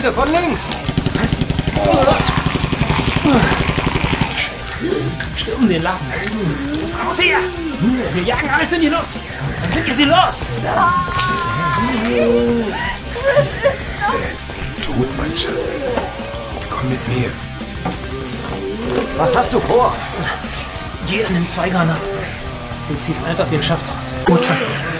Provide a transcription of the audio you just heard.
Seite, von links! Was? Scheiße. Stürmen den Laden. Los, raus hier! Wir jagen alles in die Luft. Dann sind wir sie los. Er ist tot, mein Schatz. Komm mit mir. Was hast du vor? Jeder nimmt 2 Granaten. Du ziehst einfach den Schaft raus. Mutter,